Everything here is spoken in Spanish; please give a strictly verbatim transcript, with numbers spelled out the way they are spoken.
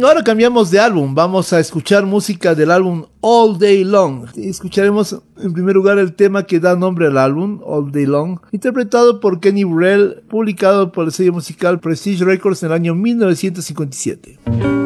Ahora cambiamos de álbum, vamos a escuchar música del álbum All Day Long. Escucharemos en primer lugar el tema que da nombre al álbum, All Day Long, interpretado por Kenny Burrell, publicado por el sello musical Prestige Records en el año mil novecientos cincuenta y siete.